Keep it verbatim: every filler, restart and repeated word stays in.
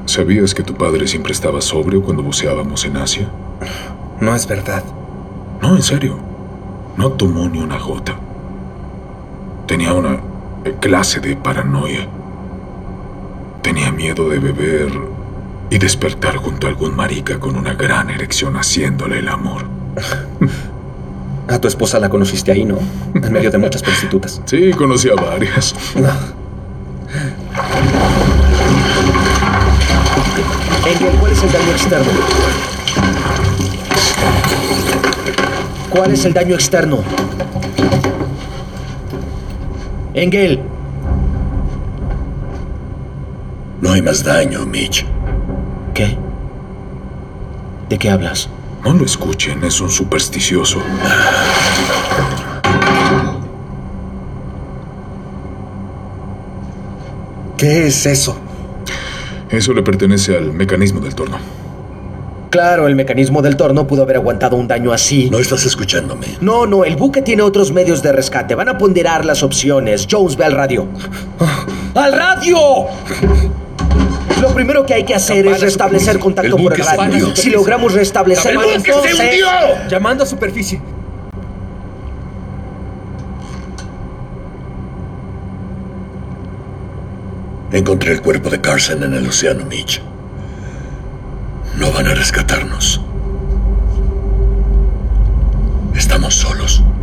¿Sabías que tu padre siempre estaba sobrio cuando buceábamos en Asia? No es verdad. No, en serio. No tomó ni una gota. Tenía una clase de paranoia. Tenía miedo de beber y despertar junto a algún marica con una gran erección haciéndole el amor. A tu esposa la conociste ahí, ¿no? En medio de muchas prostitutas. Sí, conocí a varias. Engel, ¿cuál es el daño externo? ¿Cuál es el daño externo? Engel. No hay más daño, Mitch. ¿Qué? ¿De qué hablas? No lo escuchen, es un supersticioso. ¿Qué es eso? Eso le pertenece al mecanismo del torno. Claro, el mecanismo del torno pudo haber aguantado un daño así. No estás escuchándome. No, no, el buque tiene otros medios de rescate. Van a ponderar las opciones. Jones, ve al radio. ¡Al radio! Lo primero que hay que hacer es restablecer contacto por el radio. Si logramos restablecerlo, entonces... Llamando a superficie. Encontré el cuerpo de Carson en el océano, Mitch. No van a rescatarnos. Estamos solos.